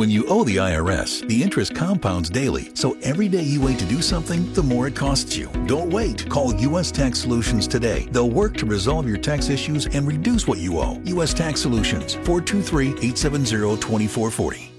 When you owe the IRS, the interest compounds daily, so every day you wait to do something, the more it costs you. Don't wait. Call U.S. Tax Solutions today. They'll work to resolve your tax issues and reduce what you owe. U.S. Tax Solutions, 423-870-2440.